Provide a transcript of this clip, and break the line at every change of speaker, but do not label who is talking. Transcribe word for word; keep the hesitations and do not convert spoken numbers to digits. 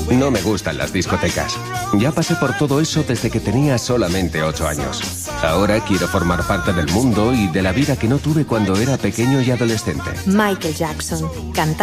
No me gustan las discotecas. Ya pasé por todo eso desde que tenía solamente ocho años. Ahora quiero formar parte del mundo y de la vida que no tuve cuando era pequeño y adolescente.
Michael Jackson, cantante.